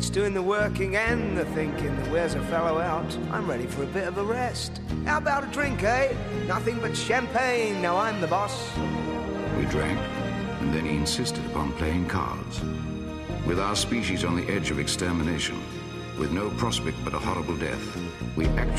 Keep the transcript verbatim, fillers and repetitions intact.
just doing the working and the thinking that wears a fellow out. I'm ready for a bit of a rest. How about a drink, eh? Nothing but champagne, now I'm the boss. We drank, and then he insisted upon playing cards. With our species on the edge of extermination, with no prospect but a horrible death, we actually